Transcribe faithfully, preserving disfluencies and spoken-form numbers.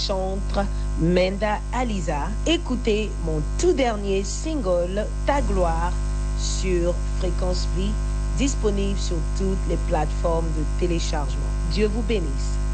chantre Menda Aliza. Écoutez mon tout dernier single, Ta gloire, sur Fréquence Vie, disponible sur toutes les plateformes de téléchargement. Dieu vous bénisse.